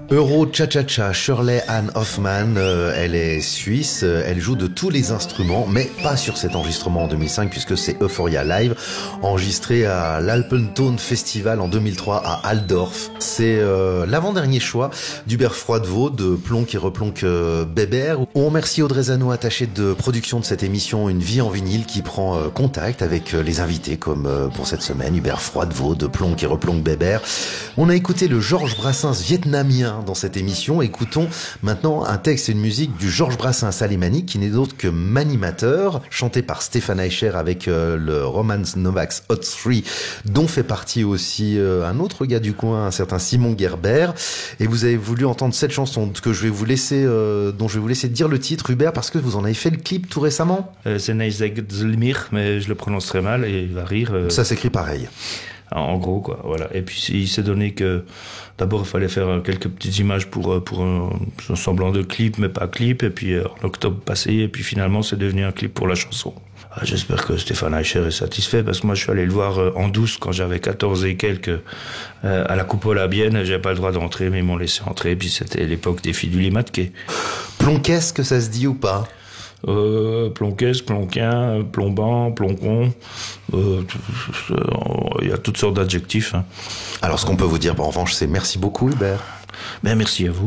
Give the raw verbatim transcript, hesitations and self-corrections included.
Euro Cha Cha Cha, Shirley Ann Hoffman, euh, elle est suisse, euh, elle joue de tous les instruments, mais pas sur cet enregistrement en deux mille cinq puisque c'est Euphoria Live, enregistré à l'Alpentone Festival en deux mille trois à Altdorf. C'est euh, l'avant-dernier choix d'Hubert Froidevaux de Plonk et Replonk euh, Bébert. On remercie Audrey Zano, attachée de production de cette émission Une vie en vinyle, qui prend euh, contact avec euh, les invités, comme euh, pour cette semaine, Hubert Froidevaux de Plonk et Replonk Bébert. On a écouté le Georges Brassens vietnamien dans cette émission. Écoutons maintenant un texte et une musique du Georges Brassens alémanique, qui n'est d'autre que Manimateur, chanté par Stéphane Eicher avec euh, le Roman Novak's Hot Three, dont fait partie aussi euh, un autre gars du coin, un certain Simon Gerber. Et vous avez voulu entendre cette chanson que je vais vous laisser, euh, dont je vais vous laisser dire le titre, Hubert, parce que vous en avez fait le clip tout récemment. Euh, c'est Neizeg Zlmir, mais je le prononce très mal et il va rire. Euh... Ça s'écrit pareil. En gros, quoi, voilà. Et puis, il s'est donné que, d'abord, il fallait faire quelques petites images pour, pour un, un semblant de clip, mais pas clip. Et puis, en octobre passé, et puis finalement, c'est devenu un clip pour la chanson. Ah, j'espère que Stéphane Eicher est satisfait, parce que moi, je suis allé le voir en douce quand j'avais quatorze et quelques, euh, à la Coupola à Bienne. J'avais pas le droit d'entrer, mais ils m'ont laissé entrer. Et puis, c'était l'époque des filles du Limatquet. Plonquesque, que ça se dit ou pas? Euh, plonquesque, plonquin, plombant, ploncon, euh, il y a toutes sortes d'adjectifs. Hein. Alors, ce qu'on peut vous dire, en revanche, c'est merci beaucoup, Hubert. Ben, merci à vous.